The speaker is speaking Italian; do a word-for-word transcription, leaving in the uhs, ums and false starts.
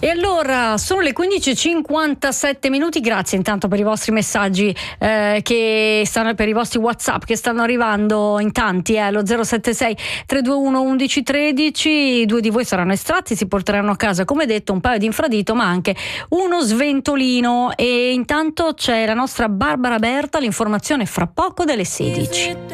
E allora sono le quindici e cinquantasette minuti. Grazie intanto per i vostri messaggi eh, che stanno, per i vostri WhatsApp che stanno arrivando in tanti, eh, lo zero sette sei tre due uno undici tredici. Due di voi saranno estratti, si porteranno a casa, come detto, un paio di infradito ma anche uno sventolino. E intanto c'è la nostra Barbara Berta, l'informazione fra poco delle sedici.